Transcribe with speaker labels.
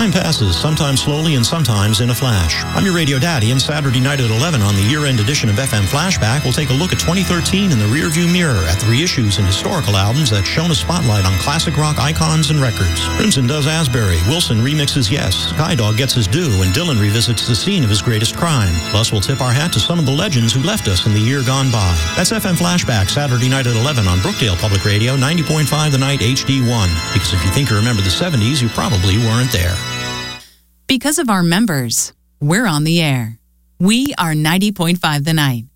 Speaker 1: Time passes, sometimes slowly and sometimes in a flash. I'm your radio daddy, and Saturday night at 11 on the year-end edition of FM Flashback, we'll take a look at 2013 in the rearview mirror at the reissues and historical albums that shone a spotlight on classic rock icons and records. Crimson does Asbury, Wilson remixes Yes, Sky Dog gets his due, and Dylan revisits the scene of his greatest crime. Plus, we'll tip our hat to some of the legends who left us in the year gone by. That's FM Flashback, Saturday night at 11 on Brookdale Public Radio, 90.5 The Night HD1. Because if you think you remember the 70s, you probably weren't there.
Speaker 2: Because of our members, we're on the air. We are 90.5 The Night.